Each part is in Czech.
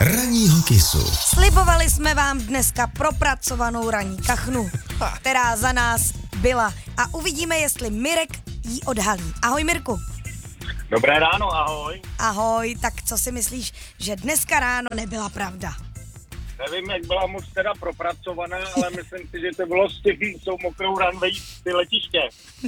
Ranního Kissu. Slibovali jsme vám dneska propracovanou ranní kachnu, která za nás byla. A uvidíme, jestli Mirek jí odhalí. Ahoj, Mirku. Dobré ráno, ahoj. Ahoj, tak co si myslíš, že dneska ráno nebyla pravda? Nevím, jak byla moc teda propracovaná, ale myslím si, že to bylo s tím, jsou mokrou ranvejí ty letiště.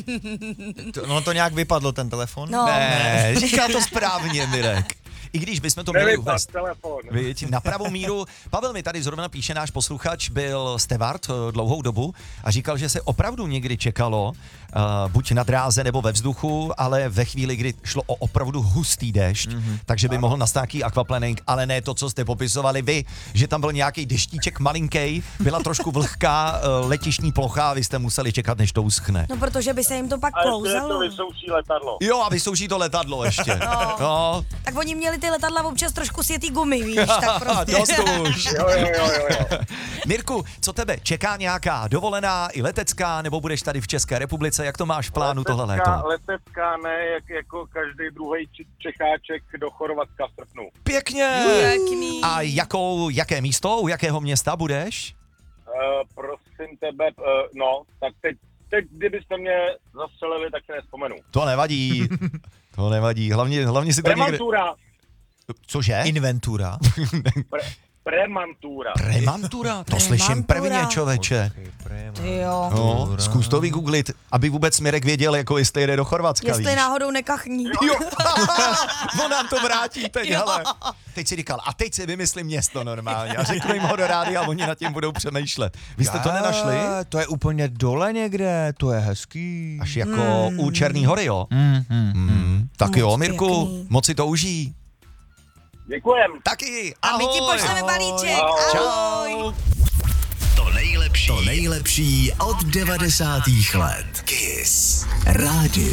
To nějak vypadlo, ten telefon? No. Ne, říká to správně, Mirek. I když bychom to měli uvést telefon. na pravou míru. Pavel mi tady zrovna píše, náš posluchač byl steward dlouhou dobu a říkal, že se opravdu někdy čekalo, buď na dráze nebo ve vzduchu, ale ve chvíli, kdy šlo o opravdu hustý déšť, takže by mohl nastat nějaký aquaplaning, ale ne to, co jste popisovali vy, že tam byl nějaký deštíček malinký, byla trošku vlhká letištní plocha a vy jste museli čekat, než to uschne. No, protože by se jim to pak A ještě je to klouzalo. vysouší letadlo. Jo, a vysouší to letadlo ještě. No. Tak oni měli ty letadla občas trošku sjetý gumy, víš, tak prostě. Dost už. Jo. Mirku, co tebe čeká nějaká dovolená i letecká, nebo budeš tady v České republice? Jak to máš v plánu tohle léto? Letecká ne, jako každý druhý Čecháček do Chorvatska v srpnu. Pěkně! Pěkný. A jaké místo, u jakého města budeš? Prosím tebe, tak teď, kdybyste mě zastřelili, tak se nespomenu. To nevadí. To nevadí. Hlavně si to někde... Premantura. Cože? Inventura. Premantura. Premantura? To slyším prvně, člověče. Ty jo. No, zkus to vygooglit, aby vůbec Mirek věděl, jako jestli jede do Chorvatska, Jestli víš. náhodou nekachní. Jo, on nám to vrátí teď, hele. Teď si říkal, a teď si vymyslím město normálně a řeknu jim ho do rádia a oni nad tím budou přemýšlet. Vy jste to nenašli? To je úplně dole někde, to je hezký. Až jako u Černý hory, jo? Tak jo, Moc Mirku, pěkný. moc si to užij. Děkujem. Taky, A my ahoj. ti pošleme balíček. Čau. Ahoj. To nejlepší od 90. let. Kiss. Rádio.